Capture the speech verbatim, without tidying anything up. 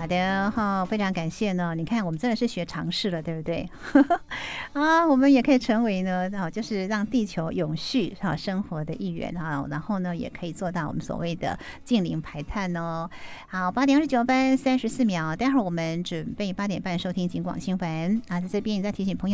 好的哈，非常感谢呢。你看，我们真的是学常识了，对不对？啊，我们也可以成为呢，啊，就是让地球永续哈生活的一员哈。然后呢，也可以做到我们所谓的净零排碳哦。好，八点二十九分三十四秒，待会儿我们准备八点半收听警广新闻啊，在这边也在提醒朋友。